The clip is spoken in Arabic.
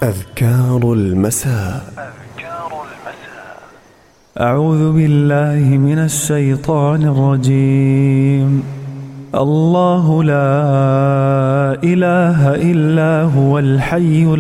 أذكار المساء. أعوذ بالله من الشيطان الرجيم. الله لا إله إلا هو الحي